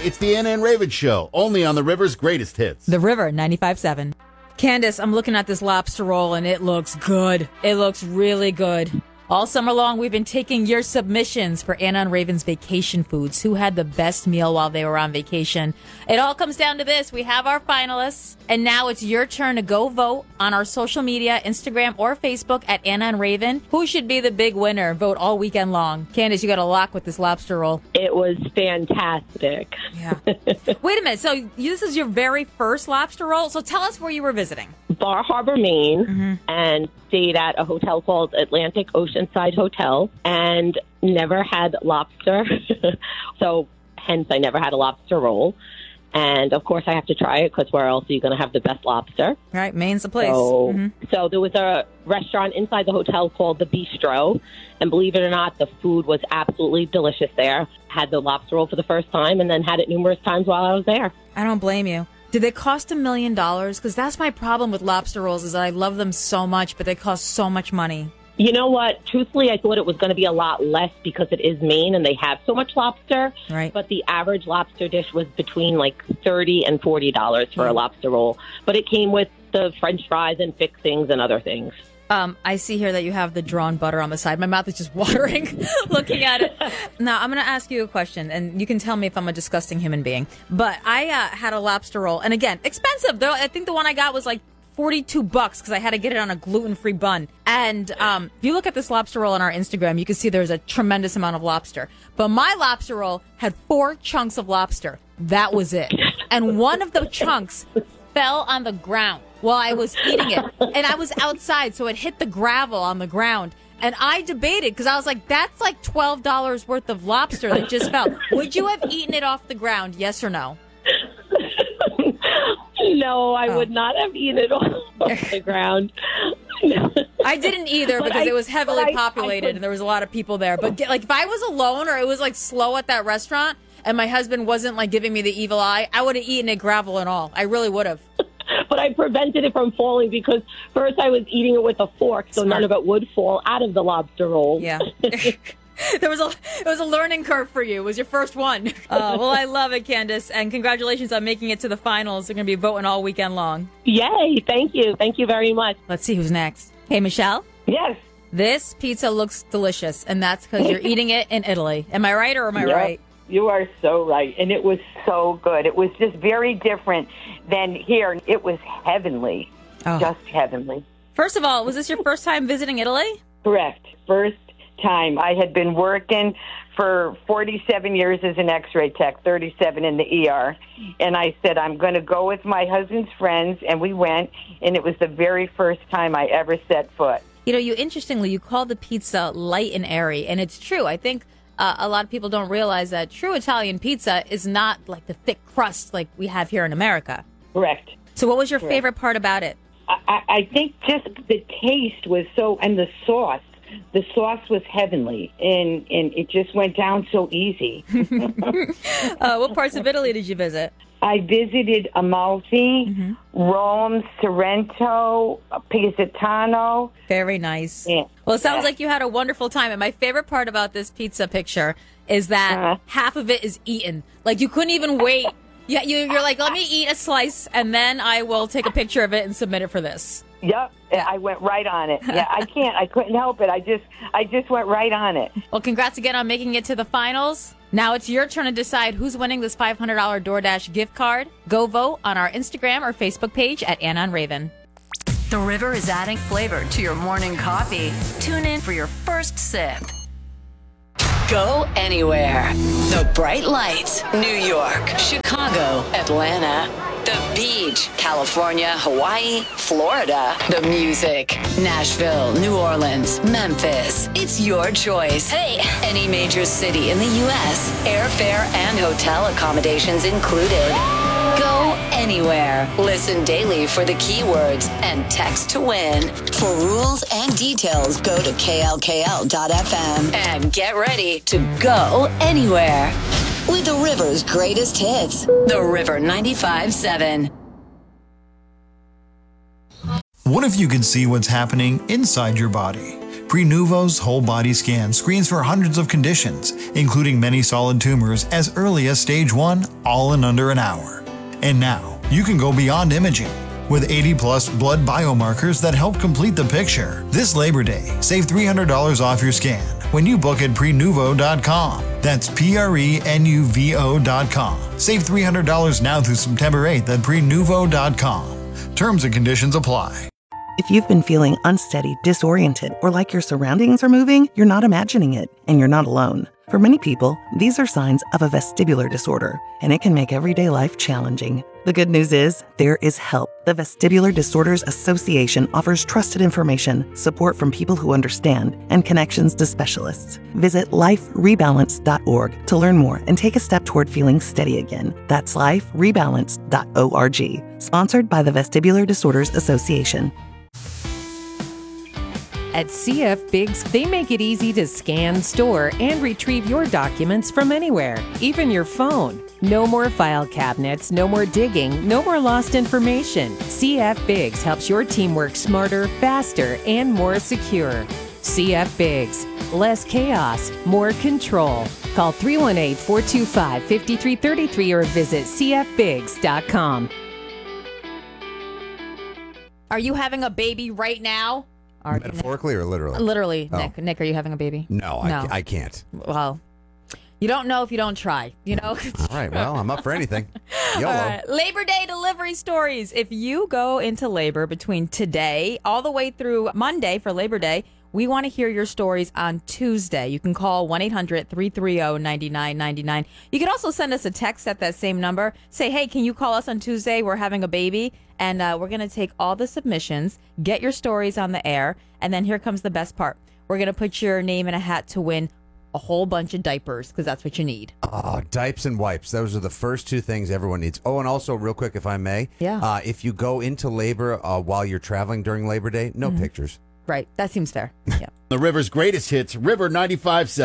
It's the Anna and Raven Show, only on the River's greatest hits. The River 95.7. Candace, I'm looking at this lobster roll and it looks good. It looks really good. All summer long, we've been taking your submissions for Anna and Raven's vacation foods. Who had the best meal while they were on vacation? It all comes down to this. We have our finalists, and now it's your turn to go vote on our social media, Instagram or Facebook at Anna and Raven. Who should be the big winner? Vote all weekend long. Candace, you got a lock with this lobster roll. It was fantastic. Yeah. Wait a minute. So this is your very first lobster roll? So tell us where you were visiting. Bar Harbor, Maine, and stayed at a hotel called Atlantic Oceanside Hotel, and never had lobster. So hence I never had a lobster roll. And of course I have to try it, because where else are you going to have the best lobster? Right, Maine's the place. So there was a restaurant inside the hotel called the Bistro, and believe it or not, the food was absolutely delicious there. Had the lobster roll for the first time, and then had it numerous times while I was there. I don't blame you. Did they cost $1 million? Because that's my problem with lobster rolls, is that I love them so much, but they cost so much money. You know what? Truthfully, I thought it was going to be a lot less because it is Maine and they have so much lobster. Right. But the average lobster dish was between like $30 and $40 for a lobster roll. But it came with the French fries and fixings and other things. I see here that you have the drawn butter on the side. My mouth is just watering looking at it. Now, I'm going to ask you a question, and you can tell me if I'm a disgusting human being. But I had a lobster roll, and again, expensive. Though I think the one I got was like $42 because I had to get it on a gluten-free bun. And if you look at this lobster roll on our Instagram, you can see there's a tremendous amount of lobster. But my lobster roll had 4 chunks of lobster. That was it. And one of the chunks fell on the ground while I was eating it. And I was outside, so it hit the gravel on the ground. And I debated, because I was like, that's like $12 worth of lobster that just fell. Would you have eaten it off the ground, yes or no? No, I would not have eaten it off the ground. I didn't either, because it was heavily populated and there was a lot of people there. But like, if I was alone or it was like slow at that restaurant and my husband wasn't like giving me the evil eye, I would have eaten it gravel and all. I really would have. But I prevented it from falling because first I was eating it with a fork, so none of it would fall out of the lobster roll. Yeah. It was a learning curve for you. It was your first one. Well, I love it, Candace, and congratulations on making it to the finals. They're going to be voting all weekend long. Yay! Thank you. Thank you very much. Let's see who's next. Hey, Michelle? Yes. This pizza looks delicious, and that's because you're eating it in Italy. Am I right or am I right? You are so right. And it was so good. It was just very different than here. It was heavenly. Oh. Just heavenly. First of all, was this your first time visiting Italy? Correct. First time. I had been working for 47 years as an x-ray tech, 37 in the ER. And I said, I'm going to go with my husband's friends. And we went. And it was the very first time I ever set foot. You know, you called the pizza light and airy. And it's true. I think a lot of people don't realize that true Italian pizza is not like the thick crust like we have here in America. Correct. So what was your favorite part about it? I think just the taste was so, and the sauce. The sauce was heavenly, and it just went down so easy. What parts of Italy did you visit? I visited Amalfi, Rome, Sorrento, Pisitano. Very nice. Yeah. Well, it sounds like you had a wonderful time. And my favorite part about this pizza picture is that half of it is eaten. Like, you couldn't even wait. Yeah, you're like, let me eat a slice, and then I will take a picture of it and submit it for this. Yep, I went right on it. Yeah, I couldn't help it. I just went right on it. Well, congrats again on making it to the finals. Now it's your turn to decide who's winning this $500 DoorDash gift card. Go vote on our Instagram or Facebook page at Anna and Raven. The River is adding flavor to your morning coffee. Tune in for your first sip. Go anywhere. The bright lights, New York, Chicago, Atlanta. The beach, California, Hawaii, Florida. The music, Nashville, New Orleans, Memphis. It's your choice. Hey, any major city in the U.S. Airfare and hotel accommodations included. Go anywhere. Listen daily for the keywords and text to win. For rules and details, go to klkl.fm and get ready to go anywhere. With the River's greatest hits. The River 95.7. What if you could see what's happening inside your body? Prenuvo's whole body scan screens for hundreds of conditions, including many solid tumors as early as stage 1, all in under an hour. And now, you can go beyond imaging. With 80-plus blood biomarkers that help complete the picture. This Labor Day, save $300 off your scan when you book at Prenuvo.com. That's Prenuvo.com. Save $300 now through September 8th at Prenuvo.com. Terms and conditions apply. If you've been feeling unsteady, disoriented, or like your surroundings are moving, you're not imagining it, and you're not alone. For many people, these are signs of a vestibular disorder, and it can make everyday life challenging. The good news is, there is help. The Vestibular Disorders Association offers trusted information, support from people who understand, and connections to specialists. Visit liferebalance.org to learn more and take a step toward feeling steady again. That's liferebalance.org. Sponsored by the Vestibular Disorders Association. At CF Biggs, they make it easy to scan, store, and retrieve your documents from anywhere, even your phone. No more file cabinets, no more digging, no more lost information. CF Biggs helps your team work smarter, faster, and more secure. CF Biggs. Less chaos, more control. Call 318-425-5333 or visit cfbiggs.com. Are you having a baby right now? Metaphorically or literally? Literally, Oh. Nick. Nick, are you having a baby? No, I can't. Well, you don't know if you don't try, you know? All right, well, I'm up for anything. YOLO. All right. Labor Day delivery stories. If you go into labor between today all the way through Monday for Labor Day, we want to hear your stories on Tuesday. You can call 1-800-330-9999. You can also send us a text at that same number. Say, hey, can you call us on Tuesday? We're having a baby. And we're going to take all the submissions, get your stories on the air, and then here comes the best part. We're going to put your name in a hat to win a whole bunch of diapers, because that's what you need. Oh, diapers and wipes. Those are the first two things everyone needs. Oh, and also, real quick, if I may. Yeah. If you go into labor while you're traveling during Labor Day, no pictures. Right. That seems fair. Yeah. The River's greatest hits, River 95.7.